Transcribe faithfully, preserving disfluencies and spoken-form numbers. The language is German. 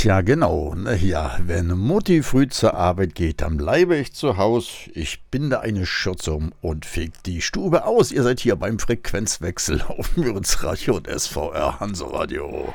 Tja, genau. Na ja, wenn Mutti früh zur Arbeit geht, dann bleibe ich zu Haus. Ich binde eine Schürze um und feg die Stube aus. Ihr seid hier beim Frequenzwechsel auf Mürzenradio und S V R Hanseradio.